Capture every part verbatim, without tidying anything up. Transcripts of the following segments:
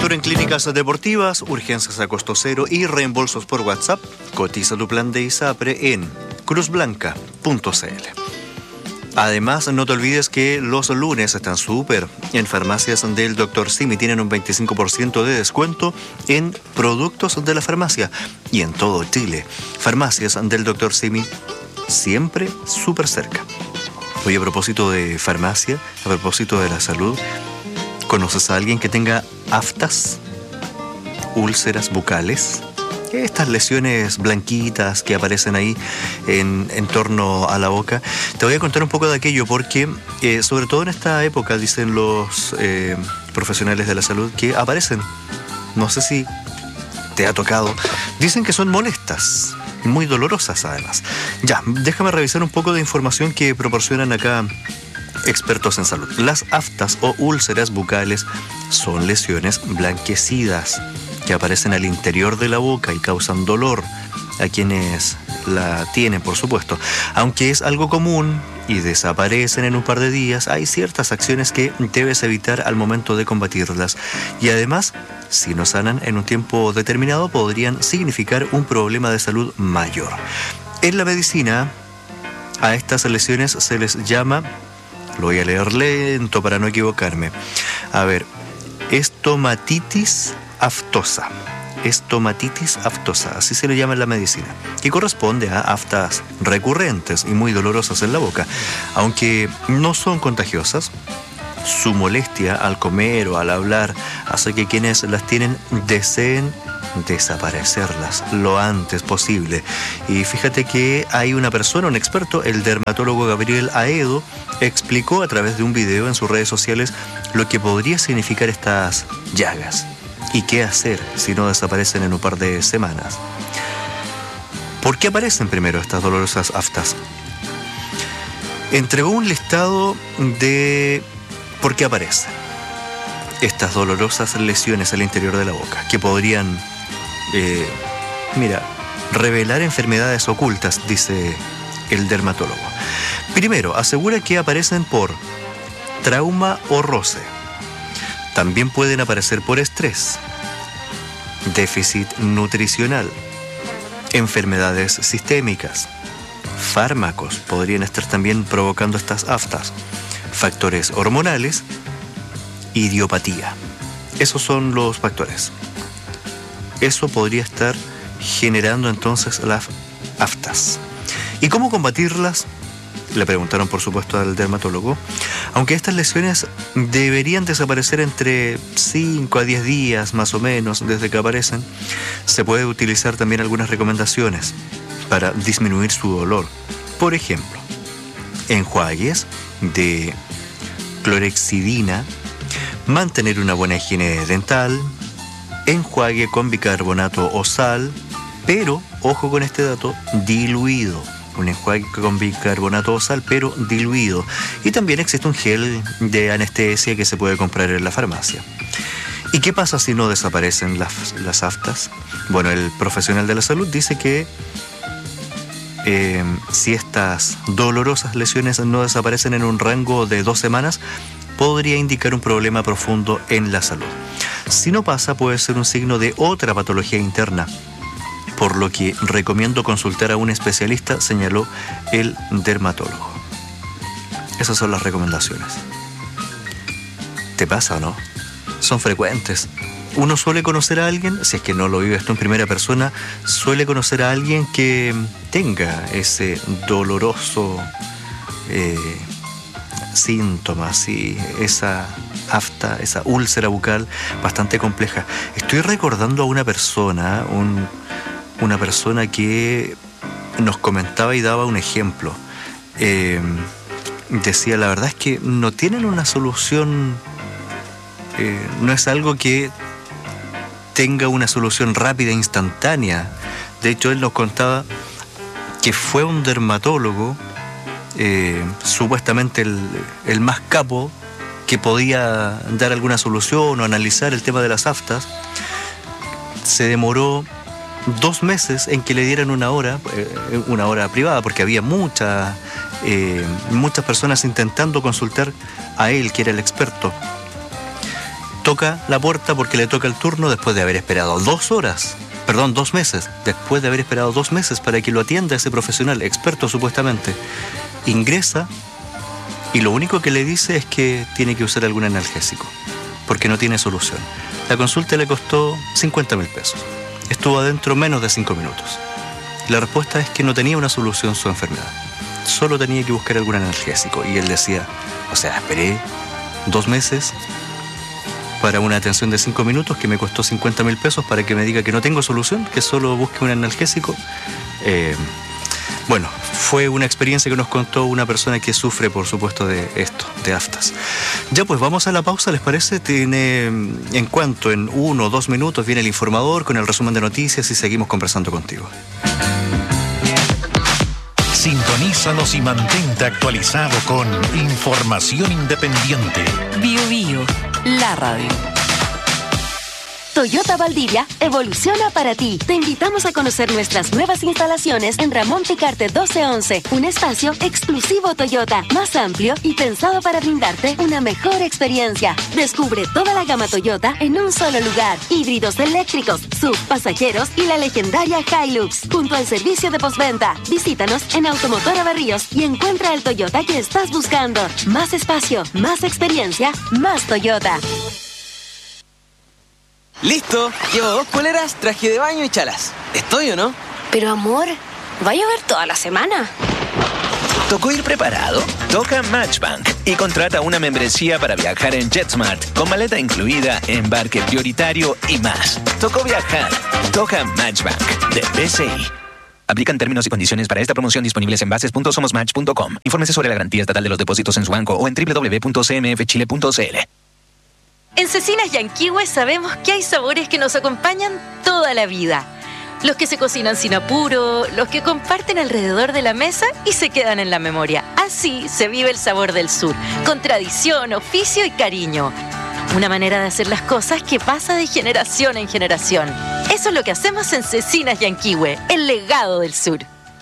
Cobertura en clínicas deportivas, urgencias a costo cero y reembolsos por WhatsApp. Cotiza tu plan de ISAPRE en cruz blanca punto c l. Además, no te olvides que los lunes están súper. En farmacias del doctor Simi tienen un veinticinco por ciento de descuento en productos de la farmacia y en todo Chile. Farmacias del doctor Simi, siempre súper cerca. Oye, a propósito de farmacia, a propósito de la salud, ¿conoces a alguien que tenga aftas, úlceras bucales? Estas lesiones blanquitas que aparecen ahí en, en torno a la boca. Te voy a contar un poco de aquello porque, eh, sobre todo en esta época, dicen los eh, profesionales de la salud, que aparecen. No sé si te ha tocado. Dicen que son molestas, muy dolorosas además. Ya, déjame revisar un poco de información que proporcionan acá expertos en salud. Las aftas o úlceras bucales son lesiones blanquecidas que aparecen al interior de la boca y causan dolor a quienes la tienen, por supuesto. Aunque es algo común y desaparecen en un par de días, hay ciertas acciones que debes evitar al momento de combatirlas. Y además, si no sanan en un tiempo determinado, podrían significar un problema de salud mayor. En la medicina, a estas lesiones se les llama, lo voy a leer lento para no equivocarme, a ver, estomatitis aftosa. Estomatitis aftosa, así se le llama en la medicina, que corresponde a aftas recurrentes y muy dolorosas en la boca. Aunque no son contagiosas, su molestia al comer o al hablar hace que quienes las tienen deseen desaparecerlas lo antes posible. Y fíjate que hay una persona, un experto, el dermatólogo Gabriel Aedo, explicó a través de un video en sus redes sociales lo que podría significar estas llagas y qué hacer si no desaparecen en un par de semanas. ¿Por qué aparecen primero estas dolorosas aftas? Entregó un listado de por qué aparecen estas dolorosas lesiones al interior de la boca, que podrían, eh, mira, revelar enfermedades ocultas, dice el dermatólogo. Primero, asegura que aparecen por trauma o roce. También pueden aparecer por estrés, déficit nutricional, enfermedades sistémicas, fármacos podrían estar también provocando estas aftas, factores hormonales, idiopatía. Esos son los factores. Eso podría estar generando entonces las aftas. ¿Y cómo combatirlas? Le preguntaron, por supuesto, al dermatólogo. Aunque estas lesiones deberían desaparecer entre cinco a diez días, más o menos, desde que aparecen, se puede utilizar también algunas recomendaciones para disminuir su dolor. Por ejemplo, enjuagues de clorhexidina, mantener una buena higiene dental, enjuague con bicarbonato o sal, pero, ojo con este dato, diluido. Un enjuague con bicarbonato o sal, pero diluido. Y también existe un gel de anestesia que se puede comprar en la farmacia. ¿Y qué pasa si no desaparecen las, las aftas? Bueno, el profesional de la salud dice que eh, si estas dolorosas lesiones no desaparecen en un rango de dos semanas, podría indicar un problema profundo en la salud. Si no pasa, puede ser un signo de otra patología interna, por lo que recomiendo consultar a un especialista, señaló el dermatólogo. Esas son las recomendaciones. ¿Te pasa o no? Son frecuentes. Uno suele conocer a alguien, si es que no lo vives tú en primera persona, suele conocer a alguien que tenga ese doloroso eh, síntoma, sí, esa afta, esa úlcera bucal bastante compleja. Estoy recordando a una persona, un una persona que nos comentaba y daba un ejemplo. Eh, decía, la verdad es que no tienen una solución, eh, no es algo que tenga una solución rápida e instantánea. De hecho, él nos contaba que fue un dermatólogo, eh, supuestamente el, el más capo, que podía dar alguna solución o analizar el tema de las aftas. Se demoró dos meses en que le dieran una hora, eh, una hora privada, porque había mucha, eh, muchas personas intentando consultar a él, que era el experto. Toca la puerta porque le toca el turno después de haber esperado dos horas, perdón, dos meses, después de haber esperado dos meses para que lo atienda ese profesional, experto supuestamente. Ingresa y lo único que le dice es que tiene que usar algún analgésico, porque no tiene solución. La consulta le costó cincuenta mil pesos. Estuvo adentro menos de cinco minutos. La respuesta es que no tenía una solución su enfermedad. Solo tenía que buscar algún analgésico. Y él decía, o sea, esperé dos meses para una atención de cinco minutos que me costó cincuenta mil pesos para que me diga que no tengo solución, que solo busque un analgésico. Eh, bueno, fue una experiencia que nos contó una persona que sufre, por supuesto, de esto, de aftas. Ya pues, vamos a la pausa, ¿les parece? Tiene, en cuanto en uno o dos minutos viene el informador con el resumen de noticias y seguimos conversando contigo. Sintonízanos y mantente actualizado con información independiente. Bio Bio, la radio. Toyota Valdivia evoluciona para ti. Te invitamos a conocer nuestras nuevas instalaciones en Ramón Picarte doce once, un espacio exclusivo Toyota, más amplio y pensado para brindarte una mejor experiencia. Descubre toda la gama Toyota en un solo lugar. Híbridos eléctricos, S U V, pasajeros y la legendaria Hilux, junto al servicio de postventa. Visítanos en Automotora Barríos y encuentra el Toyota que estás buscando. Más espacio, más experiencia, más Toyota. Listo, llevo dos poleras, traje de baño y chalas. ¿Estoy o no? Pero amor, ¿va a llover toda la semana? ¿Tocó ir preparado? Toca Matchbank y contrata una membresía para viajar en JetSmart con maleta incluida, embarque prioritario y más. Tocó viajar. Toca Matchbank de B C I. Aplican términos y condiciones para esta promoción disponibles en bases punto somos match punto com. Infórmese sobre la garantía estatal de los depósitos en su banco o en doble u doble u doble u punto c m f chile punto c l. En Cecinas Yanquihue sabemos que hay sabores que nos acompañan toda la vida. Los que se cocinan sin apuro, los que comparten alrededor de la mesa y se quedan en la memoria. Así se vive el sabor del sur, con tradición, oficio y cariño. Una manera de hacer las cosas que pasa de generación en generación. Eso es lo que hacemos en Cecinas Yanquihue, el legado del sur.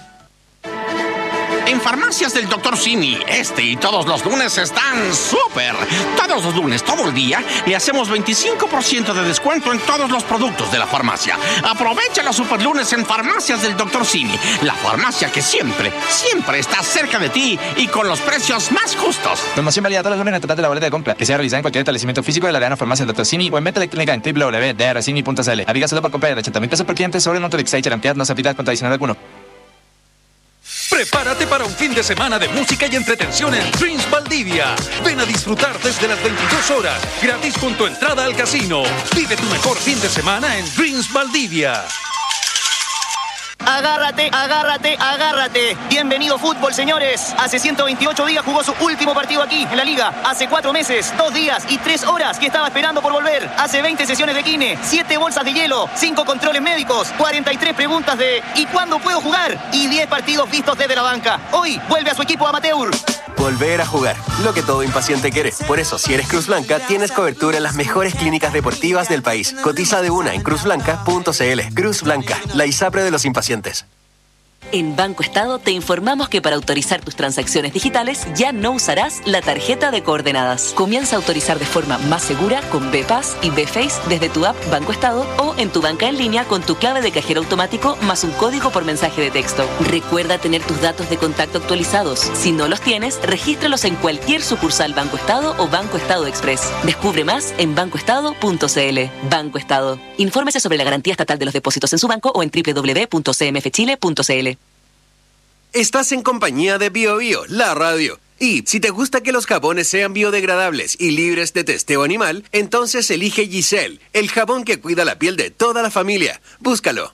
En Farmacias del doctor Simi, este y todos los lunes están súper. Todos los lunes, todo el día, le hacemos veinticinco por ciento de descuento en todos los productos de la farmacia. Aprovecha los superlunes en Farmacias del doctor Simi, la farmacia que siempre, siempre está cerca de ti y con los precios más justos. Promoción válida todos los lunes en total de la boleta de compra, que sea realizada en cualquier establecimiento físico de la Arena Farmacia del doctor Simi o en venta electrónica en doble u doble u doble u punto d r simi punto c l. Aplica solo por compra de ochenta mil pesos por cliente sobre un auto de Excite Charampiad, no se aplica contra adicional alguno. Prepárate para un fin de semana de música y entretención en Dreams Valdivia. Ven a disfrutar desde las veintidós horas, gratis con tu entrada al casino. Vive tu mejor fin de semana en Dreams Valdivia. Agárrate, agárrate, agárrate. Bienvenido fútbol, señores. Hace ciento veintiocho días jugó su último partido aquí, en la Liga. Hace cuatro meses, dos días y tres horas que estaba esperando por volver. Hace veinte sesiones de kine, siete bolsas de hielo, cinco controles médicos, cuarenta y tres preguntas de ¿y cuándo puedo jugar? Y diez partidos vistos desde la banca. Hoy vuelve a su equipo amateur. Volver a jugar, lo que todo impaciente quiere. Por eso, si eres Cruz Blanca, tienes cobertura en las mejores clínicas deportivas del país. Cotiza de una en cruz blanca punto c l. Cruz Blanca, la ISAPRE de los impacientes. En Banco Estado te informamos que para autorizar tus transacciones digitales ya no usarás la tarjeta de coordenadas. Comienza a autorizar de forma más segura con B-Pass y B-Face desde tu app Banco Estado o en tu banca en línea con tu clave de cajero automático más un código por mensaje de texto. Recuerda tener tus datos de contacto actualizados. Si no los tienes, regístralos en cualquier sucursal Banco Estado o Banco Estado Express. Descubre más en banco estado punto c l. Banco Estado. Infórmese sobre la garantía estatal de los depósitos en su banco o en doble u doble u doble u punto c m f chile punto c l. Estás en compañía de Bio Bio, la radio. Y si te gusta que los jabones sean biodegradables y libres de testeo animal, entonces elige Giselle, el jabón que cuida la piel de toda la familia. Búscalo.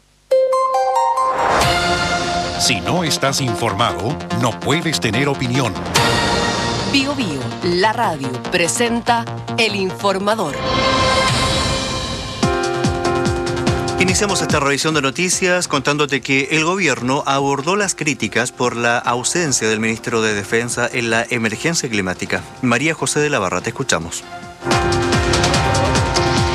Si no estás informado, no puedes tener opinión. Bio Bio, la radio, presenta El Informador. Iniciamos esta revisión de noticias contándote que el gobierno abordó las críticas por la ausencia del ministro de Defensa en la emergencia climática. María José de la Barra, te escuchamos. Sí,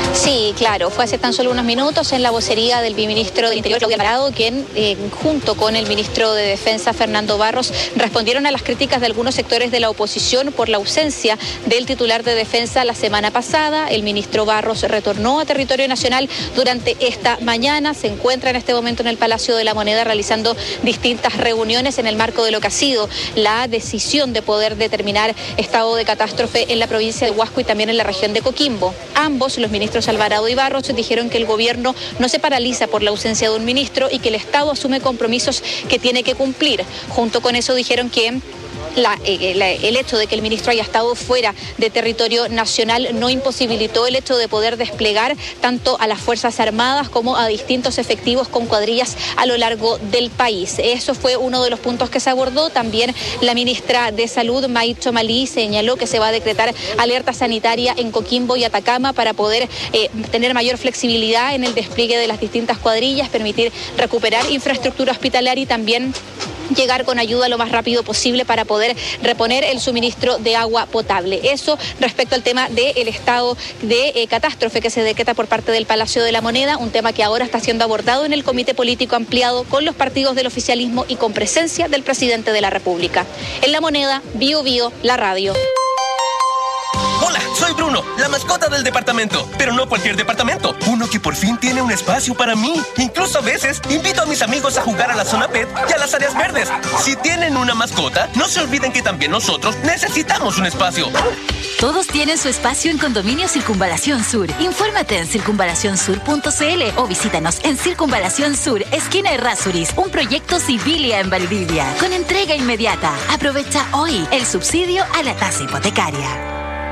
Sí, claro, fue hace tan solo unos minutos en la vocería del viceministro del Interior, Claudia Alvarado, quien eh, junto con el ministro de Defensa, Fernando Barros, respondieron a las críticas de algunos sectores de la oposición por la ausencia del titular de Defensa la semana pasada. El ministro Barros retornó a territorio nacional durante esta mañana, se encuentra en este momento en el Palacio de la Moneda realizando distintas reuniones en el marco de lo que ha sido la decisión de poder determinar estado de catástrofe en la provincia de Huasco y también en la región de Coquimbo. Ambos, los ministros Alvarado y Barros, dijeron que el gobierno no se paraliza por la ausencia de un ministro y que el Estado asume compromisos que tiene que cumplir. Junto con eso dijeron que La, eh, la, el hecho de que el ministro haya estado fuera de territorio nacional no imposibilitó el hecho de poder desplegar tanto a las Fuerzas Armadas como a distintos efectivos con cuadrillas a lo largo del país. Eso fue uno de los puntos que se abordó. También la ministra de Salud, May Chomalí, señaló que se va a decretar alerta sanitaria en Coquimbo y Atacama para poder eh, tener mayor flexibilidad en el despliegue de las distintas cuadrillas, permitir recuperar infraestructura hospitalaria y también llegar con ayuda lo más rápido posible para poder reponer el suministro de agua potable. Eso respecto al tema del estado de eh, catástrofe que se decreta por parte del Palacio de la Moneda, un tema que ahora está siendo abordado en el Comité Político Ampliado con los partidos del oficialismo y con presencia del presidente de la República. En La Moneda, Bio Bio, la radio. Hola, soy Bruno, la mascota del departamento, pero no cualquier departamento, uno que por fin tiene un espacio para mí. Incluso a veces invito a mis amigos a jugar a la zona pet y a las áreas verdes. Si tienen una mascota, no se olviden que también nosotros necesitamos un espacio. Todos tienen su espacio en Condominio Circunvalación Sur. Infórmate en circunvalación sur punto c l o visítanos en Circunvalación Sur, esquina Errázuriz, un proyecto Civilia en Valdivia, con entrega inmediata. Aprovecha hoy el subsidio a la tasa hipotecaria.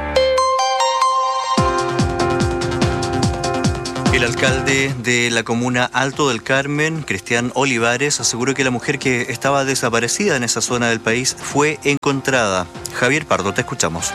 El alcalde de la comuna Alto del Carmen, Cristian Olivares, aseguró que la mujer que estaba desaparecida en esa zona del país fue encontrada. Javier Pardo, te escuchamos.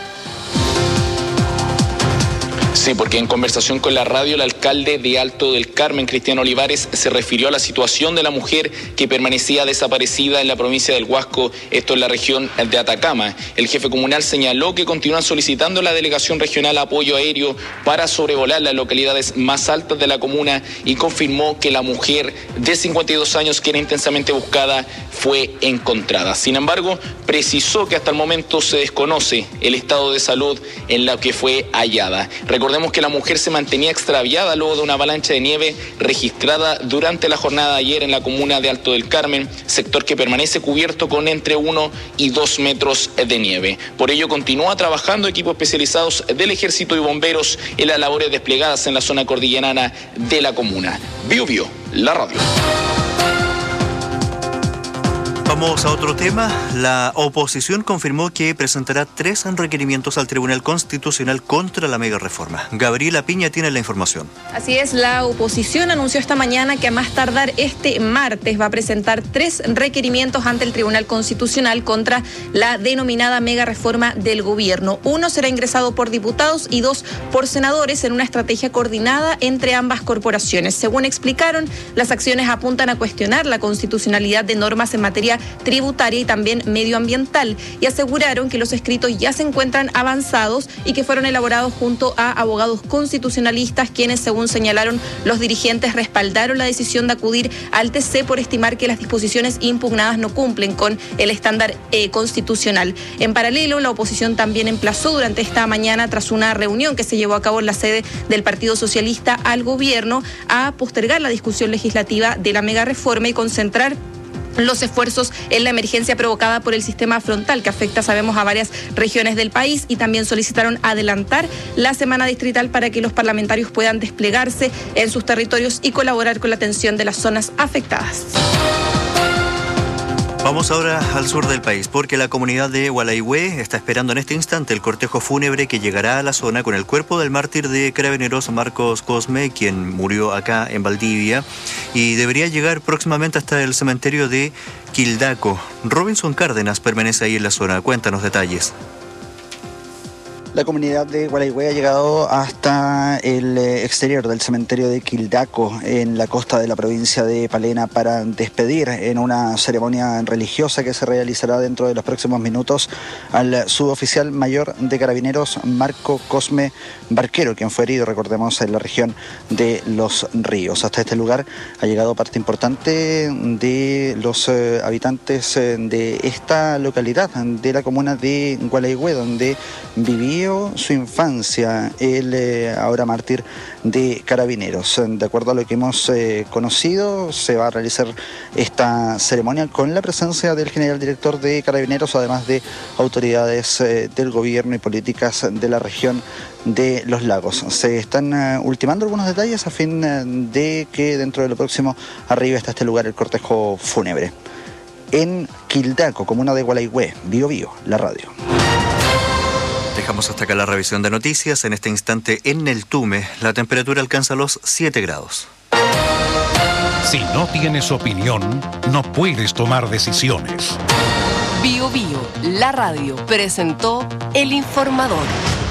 Sí, porque en conversación con la radio, el alcalde de Alto del Carmen, Cristian Olivares, se refirió a la situación de la mujer que permanecía desaparecida en la provincia del Huasco, esto en la región de Atacama. El jefe comunal señaló que continúan solicitando a la delegación regional apoyo aéreo para sobrevolar las localidades más altas de la comuna y confirmó que la mujer de cincuenta y dos años que era intensamente buscada fue encontrada. Sin embargo, precisó que hasta el momento se desconoce el estado de salud en la que fue hallada. Recordemos que la mujer se mantenía extraviada luego de una avalancha de nieve registrada durante la jornada de ayer en la comuna de Alto del Carmen, sector que permanece cubierto con entre uno y dos metros de nieve. Por ello continúa trabajando equipos especializados del Ejército y bomberos en las labores desplegadas en la zona cordillerana de la comuna. Bio Bio, la radio. Vamos a otro tema. La oposición confirmó que presentará tres requerimientos al Tribunal Constitucional contra la mega reforma. Gabriela Piña tiene la información. Así es, la oposición anunció esta mañana que a más tardar este martes va a presentar tres requerimientos ante el Tribunal Constitucional contra la denominada mega reforma del gobierno. Uno será ingresado por diputados y dos por senadores en una estrategia coordinada entre ambas corporaciones. Según explicaron, las acciones apuntan a cuestionar la constitucionalidad de normas en materia tributaria y también medioambiental, y aseguraron que los escritos ya se encuentran avanzados y que fueron elaborados junto a abogados constitucionalistas, quienes, según señalaron los dirigentes, respaldaron la decisión de acudir al T C por estimar que las disposiciones impugnadas no cumplen con el estándar eh, constitucional. En paralelo, la oposición también emplazó durante esta mañana, tras una reunión que se llevó a cabo en la sede del Partido Socialista, al gobierno a postergar la discusión legislativa de la mega reforma y concentrar los esfuerzos en la emergencia provocada por el sistema frontal que afecta, sabemos, a varias regiones del país, y también solicitaron adelantar la semana distrital para que los parlamentarios puedan desplegarse en sus territorios y colaborar con la atención de las zonas afectadas. Vamos ahora al sur del país, porque la comunidad de Gualaihue está esperando en este instante el cortejo fúnebre que llegará a la zona con el cuerpo del mártir de Carabineros Marcos Cosme, quien murió acá en Valdivia, y debería llegar próximamente hasta el cementerio de Quildaco. Robinson Cárdenas permanece ahí en la zona. Cuéntanos detalles. La comunidad de Gualeguay ha llegado hasta el exterior del cementerio de Quildaco, en la costa de la provincia de Palena, para despedir en una ceremonia religiosa que se realizará dentro de los próximos minutos al suboficial mayor de Carabineros, Marco Cosme Barquero, quien fue herido, recordemos, en la región de Los Ríos. Hasta este lugar ha llegado parte importante de los eh, habitantes eh, de esta localidad, de la comuna de Gualeguay, donde vivía su infancia el eh, ahora mártir de Carabineros. De acuerdo a lo que hemos eh, conocido, se va a realizar esta ceremonia con la presencia del general director de Carabineros, además de autoridades eh, del gobierno y políticas de la región de Los Lagos. Se están uh, ultimando algunos detalles a fin uh, de que dentro de lo próximo arribe hasta este lugar el cortejo fúnebre. En Quildaco, comuna de Gualeguay, Bio Bio, la radio. Dejamos hasta acá la revisión de noticias. En este instante en Neltume la temperatura alcanza los siete grados. Si no tienes opinión, no puedes tomar decisiones. Bio Bio, la radio, presentó El Informador.